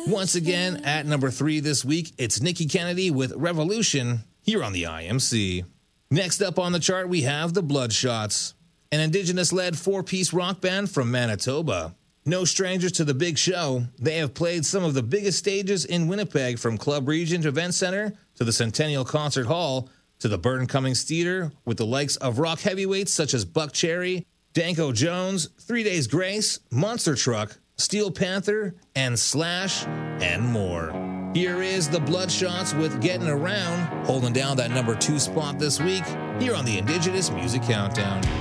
Once again, at number 3 this week, it's Nikki Kennedy with Revolution here on the IMC. Next up on the chart, we have the Bloodshots, an Indigenous-led 4-piece rock band from Manitoba. No strangers to the big show, they have played some of the biggest stages in Winnipeg, from Club Regent Event Center to the Centennial Concert Hall to the Burton Cummings Theatre, with the likes of rock heavyweights such as Buck Cherry, Danko Jones, 3 Days Grace, Monster Truck, Steel Panther, and Slash, and more. Here is the Bloodshots with Getting Around, holding down that number 2 spot this week, here on the Indigenous Music Countdown.